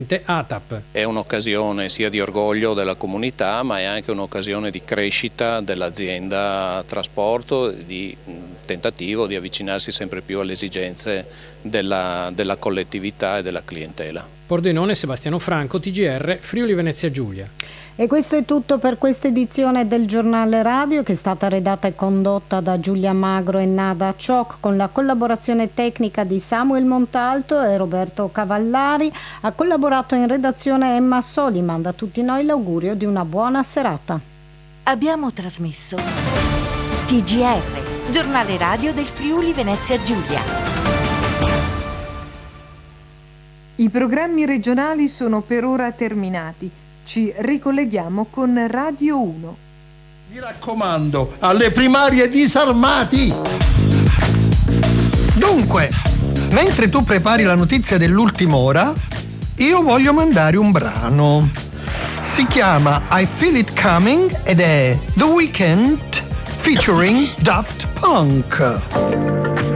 ATAP. È un'occasione sia di orgoglio della comunità, ma è anche un'occasione di crescita dell'azienda trasporto, di tentativo di avvicinarsi sempre più alle esigenze della collettività e della clientela. Pordenone, Sebastiano Franco, TGR, Friuli Venezia Giulia. E questo è tutto per questa edizione del Giornale Radio, che è stata redatta e condotta da Giulia Magro e Nada Ciocc, con la collaborazione tecnica di Samuel Montalto e Roberto Cavallari. Ha collaborato in redazione Emma Soliman. Da tutti noi l'augurio di una buona serata. Abbiamo trasmesso TGR, Giornale Radio del Friuli Venezia Giulia. I programmi regionali sono per ora terminati. Ci ricolleghiamo con Radio 1. Mi raccomando, alle primarie disarmati! Dunque, mentre tu prepari la notizia dell'ultima ora, io voglio mandare un brano. Si chiama I Feel It Coming ed è The Weeknd featuring Daft Punk.